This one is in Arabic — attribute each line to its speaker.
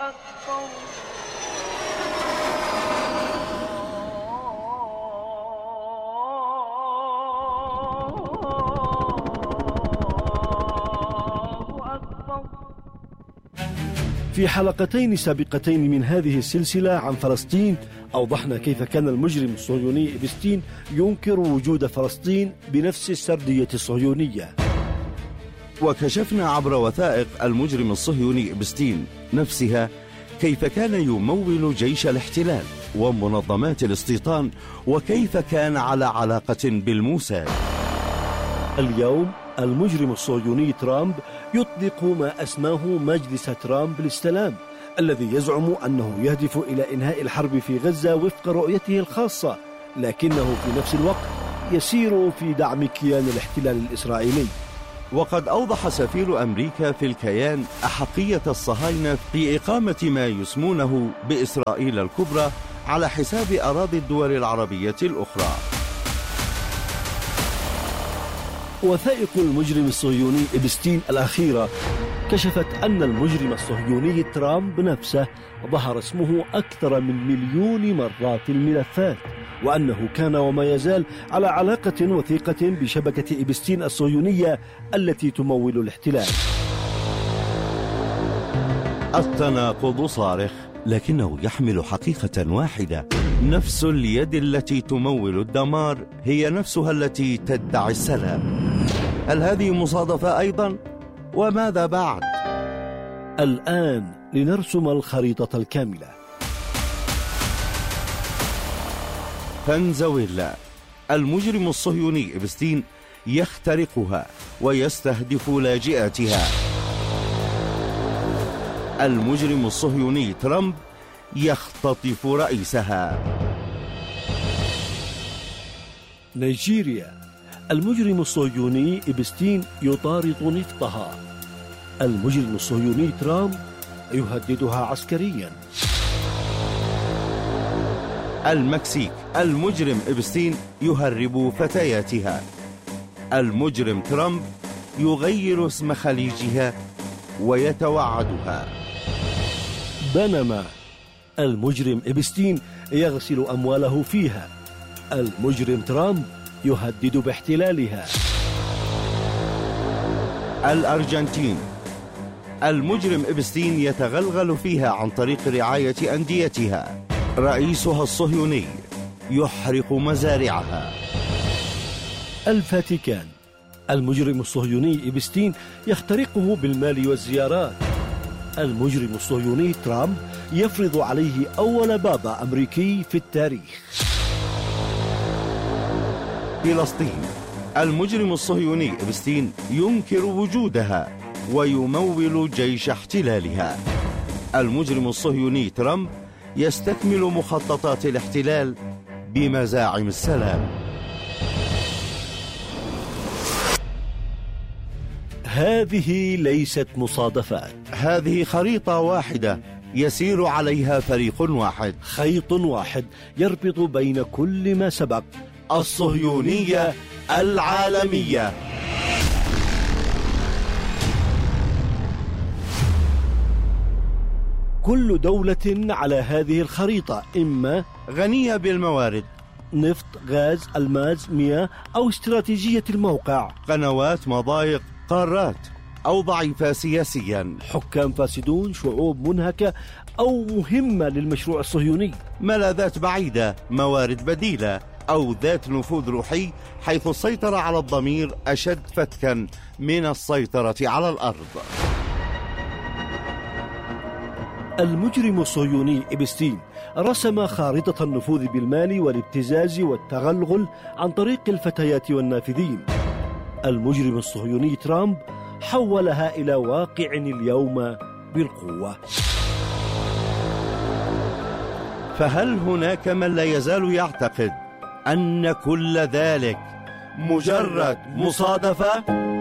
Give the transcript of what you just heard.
Speaker 1: أكبر.
Speaker 2: في حلقتين سابقتين من هذه السلسلة عن فلسطين أوضحنا كيف كان المجرم الصهيوني إبستين ينكر وجود فلسطين بنفس السردية الصهيونية،
Speaker 3: وكشفنا عبر وثائق المجرم الصهيوني إبستين نفسها كيف كان يمول جيش الاحتلال ومنظمات الاستيطان، وكيف كان على علاقة بالموساد.
Speaker 2: اليوم المجرم الصهيوني ترامب يطلق ما أسماه مجلس ترامب للسلام، الذي يزعم أنه يهدف إلى إنهاء الحرب في غزة وفق رؤيته الخاصة، لكنه في نفس الوقت يسير في دعم كيان الاحتلال الإسرائيلي.
Speaker 3: وقد أوضح سفير أمريكا في الكيان أحقية الصهاينة في إقامة ما يسمونه بإسرائيل الكبرى على حساب أراضي الدول العربية الأخرى.
Speaker 2: وثائق المجرم الصهيوني إبستين الأخيرة كشفت أن المجرم الصهيوني ترامب نفسه ظهر اسمه أكثر من 1,000,000 مرة في الملفات، وأنه كان وما يزال على علاقة وثيقة بشبكة إبستين الصهيونية التي تمول الاحتلال.
Speaker 3: التناقض صارخ، لكنه يحمل حقيقة واحدة: نفس اليد التي تمول الدمار هي نفسها التي تدعي السلام. هل هذه مصادفة أيضا؟ وماذا بعد؟
Speaker 2: الآن لنرسم الخريطة الكاملة.
Speaker 3: فنزويلا المجرم الصهيوني إبستين يخترقها ويستهدف لاجئاتها. المجرم الصهيوني ترامب يختطف رئيسها.
Speaker 2: نيجيريا المجرم الصهيوني إبستين يطارد نفطها. المجرم الصهيوني ترامب يهددها عسكريا.
Speaker 3: المكسيك المجرم إبستين يهرب فتياتها. المجرم ترامب يغير اسم خليجها ويتوعدها.
Speaker 2: بنما المجرم إبستين يغسل أمواله فيها. المجرم ترامب يهدد باحتلالها.
Speaker 3: الأرجنتين المجرم إبستين يتغلغل فيها عن طريق رعاية أنديتها. رئيسها الصهيوني يحرق مزارعها.
Speaker 2: الفاتيكان المجرم الصهيوني إبستين يخترقه بالمال والزيارات. المجرم الصهيوني ترامب يفرض عليه أول بابا أمريكي في التاريخ.
Speaker 3: فلسطين المجرم الصهيوني إبستين ينكر وجودها ويمول جيش احتلالها. المجرم الصهيوني ترامب يستكمل مخططات الاحتلال بمزاعم السلام.
Speaker 2: هذه ليست مصادفات،
Speaker 3: هذه خريطة واحدة يسير عليها فريق واحد،
Speaker 2: خيط واحد يربط بين كل ما سبق.
Speaker 3: الصهيونية العالمية.
Speaker 2: كل دولة على هذه الخريطة إما
Speaker 3: غنية بالموارد،
Speaker 2: نفط، غاز، ألماس، مياه، أو استراتيجية الموقع،
Speaker 3: قنوات، مضايق، قارات، أو ضعيفة سياسيا،
Speaker 2: حكام فاسدون، شعوب منهكة، أو مهمة للمشروع الصهيوني،
Speaker 3: ملاذات بعيدة، موارد بديلة، أو ذات نفوذ روحي، حيث السيطرة على الضمير أشد فتكا من السيطرة على الأرض.
Speaker 2: المجرم الصهيوني إبستين رسم خارطة النفوذ بالمال والابتزاز والتغلغل عن طريق الفتيات والنافذين. المجرم الصهيوني ترامب حولها إلى واقع اليوم بالقوة.
Speaker 3: فهل هناك من لا يزال يعتقد أن كل ذلك مجرد مصادفة؟